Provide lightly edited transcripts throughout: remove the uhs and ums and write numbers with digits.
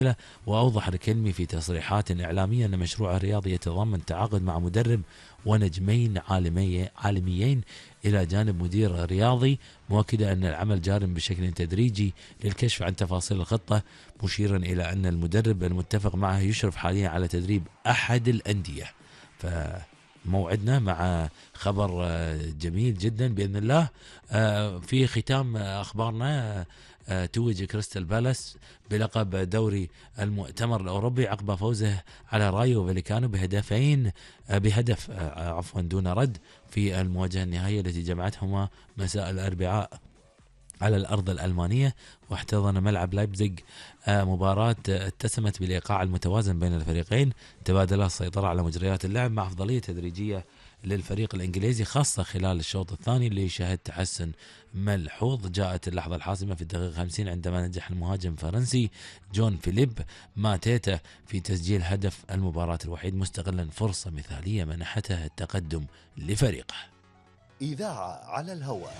وأوضح الكلمي في تصريحات إعلامية أن مشروعه الرياضي يتضمن تعاقد مع مدرب ونجمين عالميين إلى جانب مدير رياضي، مؤكدا أن العمل جار بشكل تدريجي للكشف عن تفاصيل الخطة، مشيرا إلى أن المدرب المتفق معه يشرف حاليا على تدريب أحد الأندية. موعدنا مع خبر جميل جدا بإذن الله. في ختام أخبارنا، توج كريستال بالاس بلقب دوري المؤتمر الأوروبي عقب فوزه على رايو فاليكانو بهدف دون رد في المواجهة النهائية التي جمعتهما مساء الأربعاء على الأرض الألمانية. واحتضن ملعب لايبزيغ مباراة اتسمت بالإيقاع المتوازن بين الفريقين، تبادلا السيطرة على مجريات اللعب مع أفضلية تدريجية للفريق الإنجليزي، خاصة خلال الشوط الثاني اللي شهد تحسن ملحوظ. جاءت اللحظة الحاسمة في الدقيقة 50 عندما نجح المهاجم الفرنسي جون فيليب ماتيتا في تسجيل هدف المباراة الوحيد، مستغلا فرصة مثالية منحته التقدم لفريقه. إذاعة على الهواء،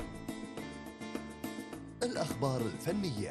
الأخبار الفنية.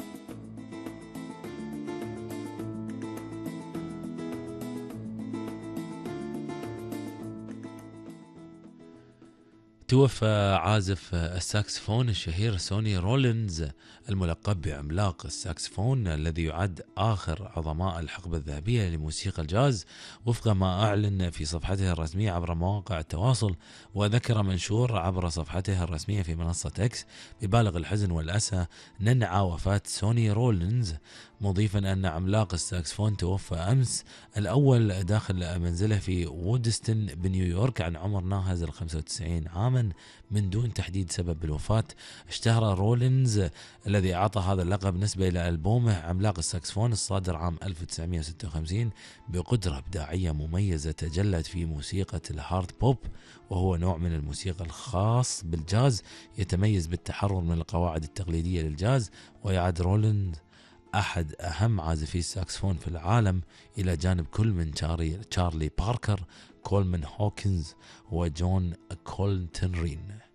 توفى عازف الساكسفون الشهير سوني رولينز الملقب بعملاق الساكسفون، الذي يعد آخر عظماء الحقبة الذهبية لموسيقى الجاز، وفق ما أعلن في صفحته الرسمية عبر مواقع التواصل. وذكر منشور عبر صفحته الرسمية في منصة إكس ببالغ الحزن والأسى ننعى وفاة سوني رولينز، مضيفا أن عملاق الساكسفون توفى أمس الأول داخل منزله في وودستون بنيويورك عن عمر ناهز 95 عاما من دون تحديد سبب الوفاة. اشتهر رولينز الذي أعطى هذا اللقب نسبة إلى ألبومه عملاق الساكسفون الصادر عام 1956 بقدرة إبداعية مميزة تجلت في موسيقى الهارد بوب، وهو نوع من الموسيقى الخاص بالجاز يتميز بالتحرر من القواعد التقليدية للجاز. ويعد رولينز أحد أهم عازفي الساكسفون في العالم، إلى جانب كل من تشارلي باركر، كولمان هوكنز، وجون كولتنرين.